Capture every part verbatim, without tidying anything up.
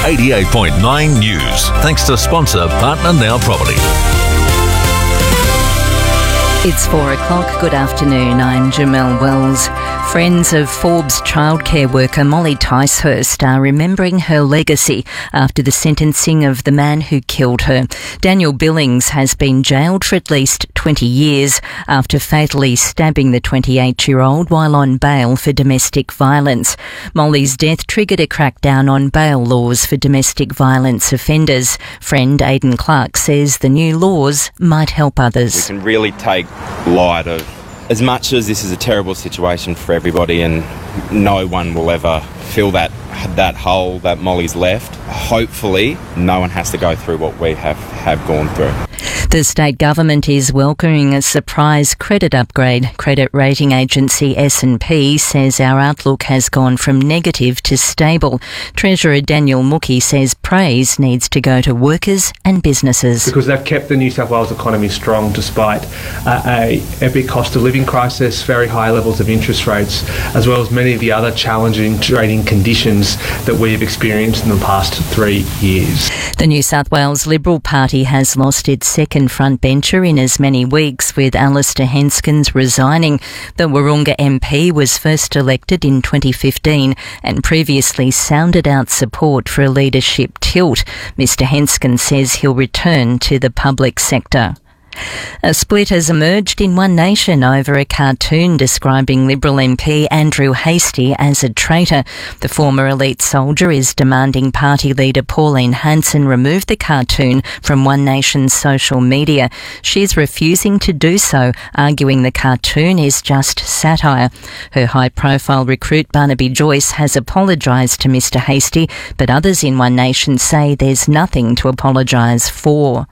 eighty-eight point nine News. Thanks to sponsor Partner Now Property. It's four o'clock. Good afternoon. I'm Jamelle Wells. Friends of Forbes childcare worker Molly Ticehurst are remembering her legacy after the sentencing of the man who killed her. Daniel Billings has been jailed for at least twenty years after fatally stabbing the twenty-eight-year-old while on bail for domestic violence. Molly's death triggered a crackdown on bail laws for domestic violence offenders. Friend Aidan Clark says the new laws might help others. We can really take light of, as much as this is a terrible situation for everybody and no one will ever fill that that hole that Molly's left, hopefully no one has to go through what we have, have gone through. The state government is welcoming a surprise credit upgrade. Credit rating agency S and P says our outlook has gone from negative to stable. Treasurer Daniel Mookie says praise needs to go to workers and businesses. Because they've kept the New South Wales economy strong despite uh, a epic cost of living crisis, very high levels of interest rates, as well as many of the other challenging trading conditions that we've experienced in the past three years. The New South Wales Liberal Party has lost its second frontbencher in as many weeks, with Alistair Henskens resigning. The Wahroonga M P was first elected in twenty fifteen and previously sounded out support for a leadership tilt. Mister Henskens says he'll return to the public sector. A split has emerged in One Nation over a cartoon describing Liberal M P Andrew Hastie as a traitor. The former elite soldier is demanding party leader Pauline Hanson remove the cartoon from One Nation's social media. She's refusing to do so, arguing the cartoon is just satire. Her high-profile recruit Barnaby Joyce has apologised to Mister Hastie, but others in One Nation say there's nothing to apologise for.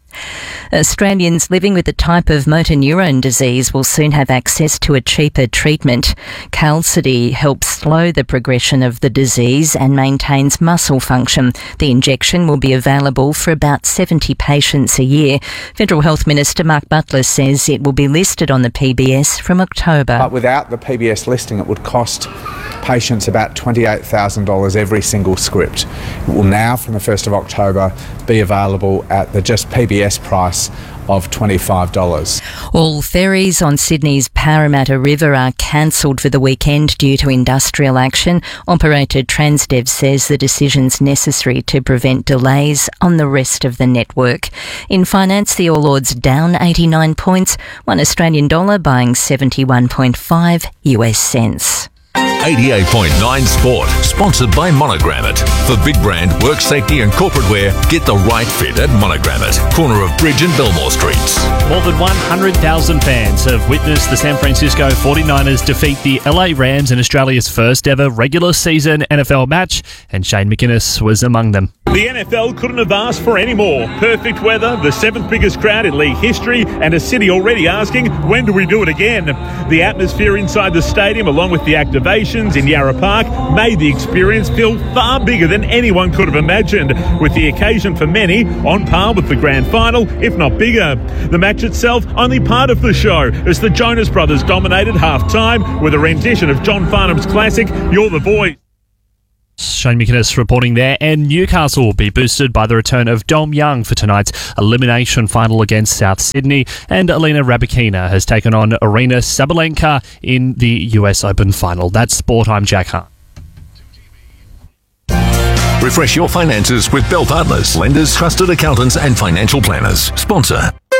Australians living with the type of motor neurone disease will soon have access to a cheaper treatment. Qalsody helps slow the progression of the disease and maintains muscle function. The injection will be available for about seventy patients a year. Federal Health Minister Mark Butler says it will be listed on the P B S from October. But without the P B S listing, it would cost patients about twenty-eight thousand dollars every single script. It will now, from the first of October, be available at the just P B S price of twenty-five dollars. All ferries on Sydney's Parramatta River are cancelled for the weekend due to industrial action. Operator Transdev says the decision's necessary to prevent delays on the rest of the network. In finance, the All Ords down eighty-nine points, one Australian dollar buying seventy-one point five U S cents. eighty-eight point nine Sport, sponsored by Monogram It. For big brand, work safety and corporate wear, get the right fit at Monogram It, corner of Bridge and Belmore Streets. More than one hundred thousand fans have witnessed the San Francisco forty-niners defeat the L A Rams in Australia's first ever regular season N F L match, and Shane McInnes was among them. The N F L couldn't have asked for any more. Perfect weather, the seventh biggest crowd in league history, and a city already asking, when do we do it again? The atmosphere inside the stadium, along with the activations in Yarra Park, made the experience feel far bigger than anyone could have imagined, with the occasion for many on par with the grand final, if not bigger. The match itself only part of the show, as the Jonas Brothers dominated half-time with a rendition of John Farnham's classic, You're the Voice. Shane McInnes reporting there, and Newcastle will be boosted by the return of Dom Young for tonight's elimination final against South Sydney, and Alina Rybakina has taken on Arina Sabalenka in the U S Open final. That's Sport. I'm Jack Hunt. Refresh your finances with Bell Partners, lenders, trusted accountants and financial planners. Sponsor.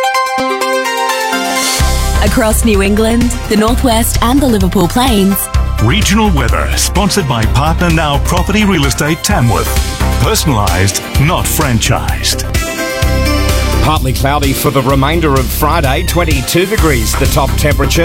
Across New England, the Northwest and the Liverpool Plains. Regional weather, sponsored by Partner Now Property Real Estate Tamworth. Personalised, not franchised. Partly cloudy for the remainder of Friday, twenty-two degrees the top temperature.